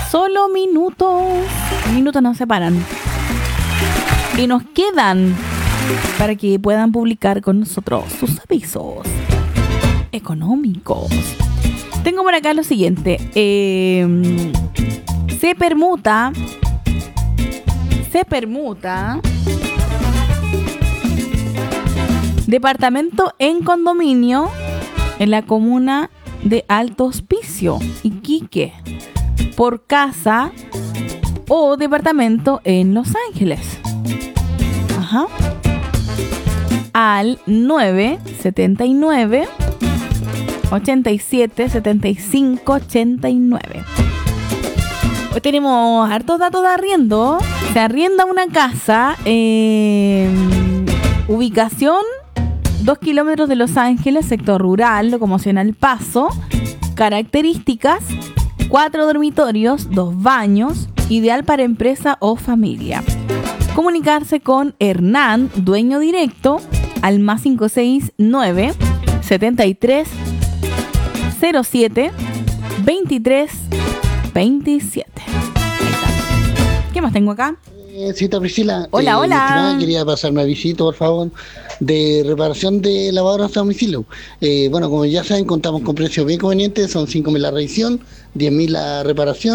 Solo minutos. Minutos nos separan. Y nos quedan para que puedan publicar con nosotros sus avisos económicos. Tengo por acá lo siguiente. Se permuta departamento en condominio en la comuna de Alto Hospicio, Iquique, por casa o departamento en Los Ángeles. Ajá. Al 979 87 75 89. Hoy tenemos hartos datos de arriendo. Se arrienda una casa, ubicación 2 kilómetros de Los Ángeles, sector rural, locomoción al paso. Características: 4 dormitorios, 2 baños, ideal para empresa o familia. Comunicarse con Hernán, dueño directo, al más 569 73 07 23 27. Ahí está. ¿Qué más tengo acá? Cita Priscila. Hola, hola. Quería pasarme a visita, por favor, de reparación de lavadoras a domicilio. Bueno, como ya saben, contamos con precios bien convenientes. Son 5.000 la revisión, 10.000 la reparación.